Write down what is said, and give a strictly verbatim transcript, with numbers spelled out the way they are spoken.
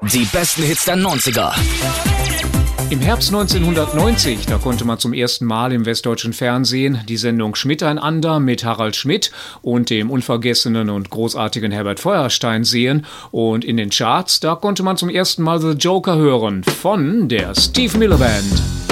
Die besten Hits der neunziger. Im Herbst neunzehnhundertneunzig, da konnte man zum ersten Mal im westdeutschen Fernsehen die Sendung Schmidteinander mit Harald Schmidt und dem unvergessenen und großartigen Herbert Feuerstein sehen. Und in den Charts, da konnte man zum ersten Mal The Joker hören von der Steve Miller Band.